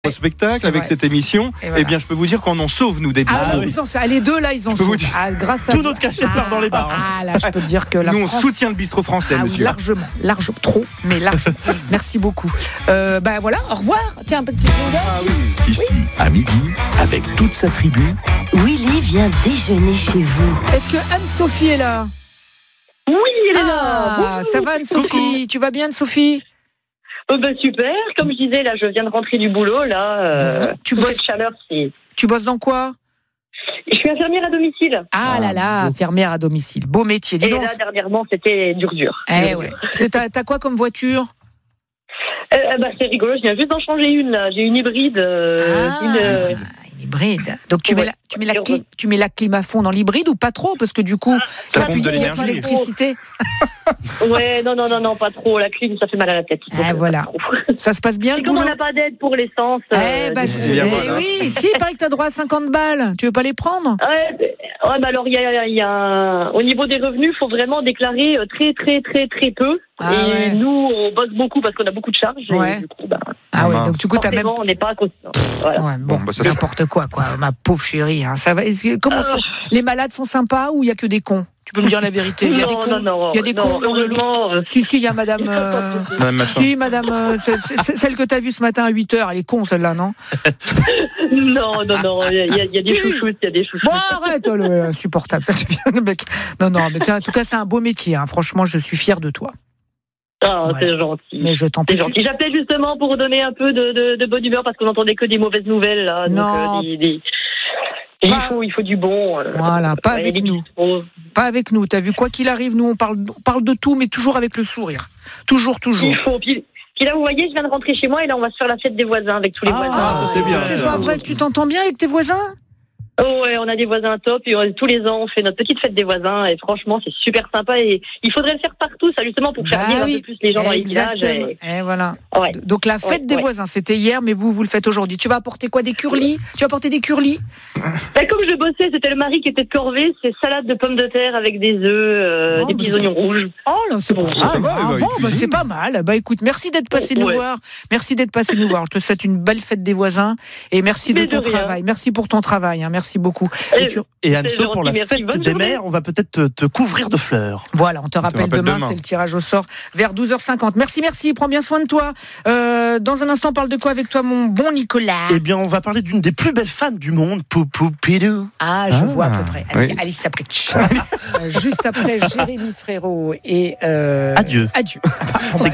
Au spectacle avec cette émission, voilà. Eh bien je peux vous dire qu'on en sauve nous des bistrots. Les deux là ils en sauvent. Grâce à tout notre cachet part dans les bars. Là je peux te dire que la nous France... on soutient le bistrot français, monsieur. Largement, trop, mais largement. Merci beaucoup. Voilà, au revoir. Tiens, un petit jingle. Ici, à midi, avec toute sa tribu, Willy vient déjeuner chez vous. Est-ce que Anne-Sophie est là? Oui, elle est là. Ça va Anne-Sophie? Tu vas bien Anne-Sophie? Super, comme je disais, là, je viens de rentrer du boulot, là. Tu bosses cette chaleur, Tu bosses dans quoi? Je suis infirmière à domicile. Infirmière à domicile. Beau métier, dis donc. Et là, dernièrement, c'était dur. Ouais. T'as quoi comme voiture? C'est rigolo, je viens juste d'en changer une, là. J'ai une hybride. Une hybride. Donc tu mets la clim à fond dans l'hybride ou pas trop? Parce que du coup, ça pompe de il y a plus d'électricité. Ouais, non, pas trop. La clim, ça fait mal à la tête. Voilà. Ça se passe bien le boulot. Comme on n'a pas d'aide pour l'essence. Oui, si, il paraît que t'as droit à 50 balles. Tu veux pas les prendre? Alors il y a au niveau des revenus, il faut vraiment déclarer très très très très peu. Nous, on bosse beaucoup parce qu'on a beaucoup de charges. Ouais. Et du coup, donc du coup t'as même. On n'est pas conscient. Voilà. Ça n'importe quoi, ma pauvre chérie. Hein. Ça va. Les malades sont sympas ou il y a que des cons? Tu peux me dire la vérité. Il y a des cons. Il y a des cons. Heureusement. Si, il y a madame. Madame. Celle que tu as vue ce matin à 8h, elle est con, celle-là, non? Non. Il y a des chouchoutes. Bon, arrête, insupportable. Ça devient le mec. Non, mais tiens, en tout cas, c'est un beau métier. Hein. Franchement, je suis fière de toi. C'est gentil. Mais je t'en prie. J'appelais justement pour donner un peu de bonne humeur parce qu'on n'entendait que des mauvaises nouvelles, là. Non. Il faut du bon. Voilà, pas avec nous. Pas avec nous. T'as vu, quoi qu'il arrive, nous on parle de tout, mais toujours avec le sourire. Toujours. Il faut. Puis là, vous voyez, je viens de rentrer chez moi et là, on va se faire la fête des voisins avec tous les voisins. Ça c'est bien. C'est pas vrai que tu t'entends bien avec tes voisins? Ouais, on a des voisins top et tous les ans on fait notre petite fête des voisins et franchement c'est super sympa et il faudrait le faire partout, ça justement pour faire vivre un peu plus les gens dans les villages. Et voilà. Ouais. Donc la fête des voisins, c'était hier, mais vous le faites aujourd'hui. Tu vas apporter quoi? Des curlis? Tu vas apporter des curlis? Comme je bossais, c'était le mari qui était de corvée, c'est salade de pommes de terre avec des œufs, des petits oignons rouges. Oh là, c'est pas mal. C'est pas mal. Écoute, merci d'être passé nous voir. Merci d'être passé nous voir. Je te souhaite une belle fête des voisins et merci de ton travail. Merci pour ton travail. Merci beaucoup. Et Anne-So, pour la fête des mères, on va peut-être te couvrir de fleurs. Voilà, on te rappelle demain, c'est le tirage au sort vers 12h50. Merci, prends bien soin de toi. Dans un instant, on parle de quoi avec toi, mon bon Nicolas? Eh bien, on va parler d'une des plus belles femmes du monde, Poupou-Pidou. Je vois à peu près. Alice Sapritch. Juste après, Jérémy Frérot et... Adieu.